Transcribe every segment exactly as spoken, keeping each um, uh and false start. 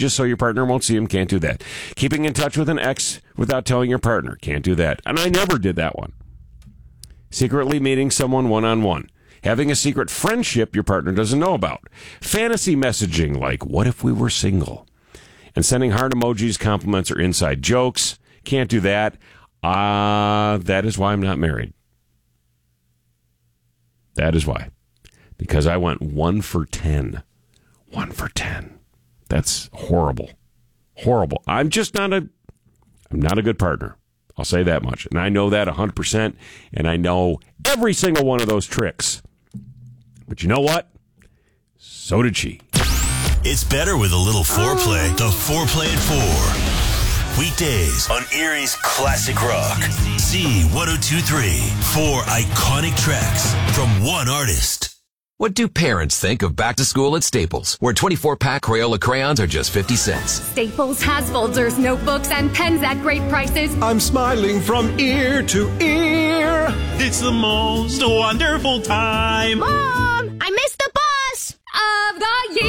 messages so your partner won't see them. Can't do that. Keeping in touch with an ex without telling your partner. Can't do that. And I never did that one. Secretly meeting someone one-on-one. Having a secret friendship your partner doesn't know about. Fantasy messaging like, what if we were single? And sending heart emojis, compliments, or inside jokes. Can't do that. Ah, uh, that is why I'm not married. That is why. Because I went one for ten. One for ten. That's horrible. Horrible. I'm just not a, I'm not a good partner. I'll say that much. And I know that one hundred percent. And I know every single one of those tricks. But you know what? So did she. It's better with a little foreplay. The Foreplay at four. Weekdays on Erie's Classic Rock. Z one oh two point three. Four iconic tracks from one artist. What do parents think of back to school at Staples, where twenty-four pack Crayola crayons are just fifty cents? Staples has folders, notebooks, and pens at great prices. I'm smiling from ear to ear. It's the most wonderful time. Mom, I missed the bus of the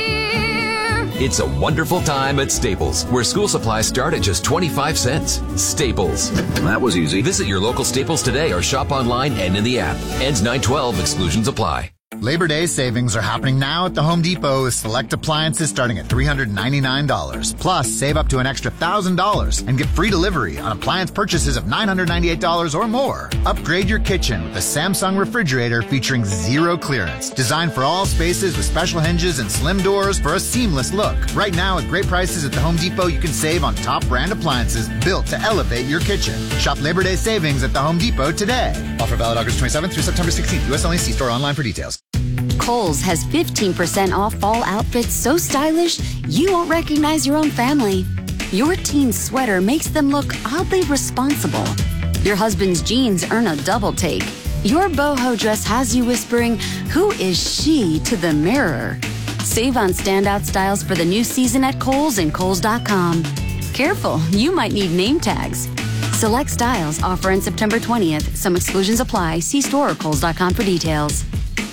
year. It's a wonderful time at Staples, where school supplies start at just twenty-five cents. Staples. That was easy. Visit your local Staples today or shop online and in the app. Ends nine twelve. Exclusions apply. Labor Day savings are happening now at the Home Depot with select appliances starting at three hundred ninety-nine dollars. Plus, save up to an extra one thousand dollars and get free delivery on appliance purchases of nine hundred ninety-eight dollars or more. Upgrade your kitchen with a Samsung refrigerator featuring zero clearance. Designed for all spaces with special hinges and slim doors for a seamless look. Right now, at great prices at the Home Depot, you can save on top brand appliances built to elevate your kitchen. Shop Labor Day savings at the Home Depot today. Offer valid August twenty-seventh through September sixteenth. U S only. See store online for details. Kohl's has fifteen percent off fall outfits so stylish you won't recognize your own family. Your teen's sweater makes them look oddly responsible. Your husband's jeans earn a double take. Your boho dress has you whispering, "Who is she?" to the mirror. Save on standout styles for the new season at Kohl's and Kohl's dot com. Careful, you might need name tags. Select styles offer in September twentieth. Some exclusions apply. See store or Kohl's dot com for details.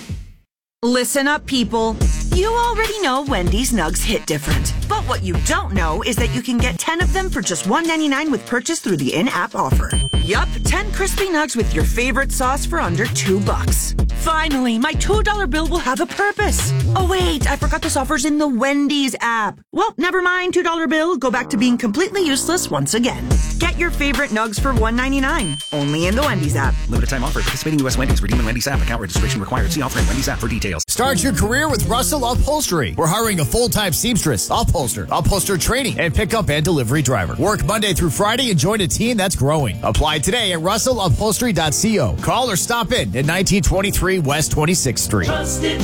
Listen up, people. You already know Wendy's Nugs hit different. But what you don't know is that you can get ten of them for just one ninety-nine with purchase through the in-app offer. Yup, ten crispy nugs with your favorite sauce for under two bucks. Finally, my two dollar bill will have a purpose. Oh wait, I forgot this offer's in the Wendy's app. Well, never mind, two dollar bill. Go back to being completely useless once again. Get your favorite nugs for one ninety-nine. Only in the Wendy's app. Limited time offer. Participating U S Wendy's. Redeem in Wendy's app. Account registration required. See offer in Wendy's app for details. Start your career with Russell Upholstery. We're hiring a full-time seamstress, upholster, upholster training, and pickup and delivery driver. Work Monday through Friday and join a team that's growing. Apply today at russell upholstery dot co. Call or stop in at nineteen twenty-three West twenty-sixth Street.